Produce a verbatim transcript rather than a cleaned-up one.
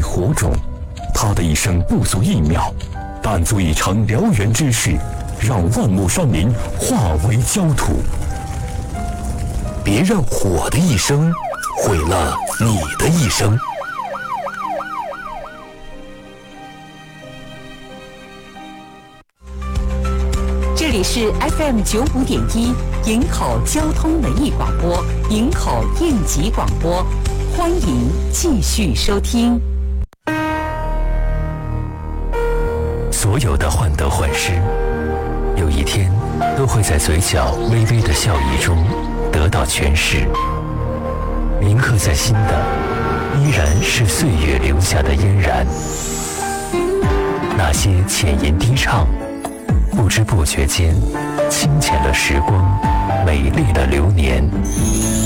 火种。他的一生不足一秒，但足以成燎原之势，让万亩山林化为焦土。别让火的一生毁了你的一生。 这里是 F M 九五点一营口交通文艺广播，营口应急广播，欢迎继续收听。 所有的患得患失，有一天都会在嘴角微微的笑意中得到诠释。铭刻在心的，依然是岁月留下的嫣然。那些浅吟低唱，不知不觉间，清浅了时光，美丽了流年。